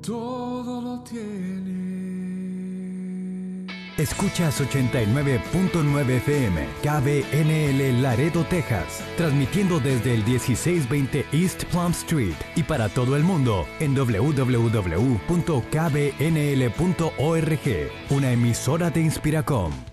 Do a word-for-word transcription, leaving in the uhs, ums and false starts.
todo lo tiene. Escuchas ochenta y nueve punto nueve F M, K B N L Laredo, Texas, transmitiendo desde el dieciséis veinte East Plum Street y para todo el mundo en doble u doble u doble u punto k b n l punto org, una emisora de Inspiracom.